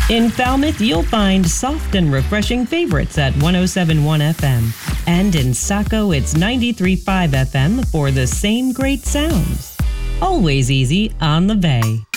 In Falmouth, you'll find soft and refreshing favorites at 107.1 FM. And in Saco, it's 93.5 FM for the same great sounds. Always easy on the bay.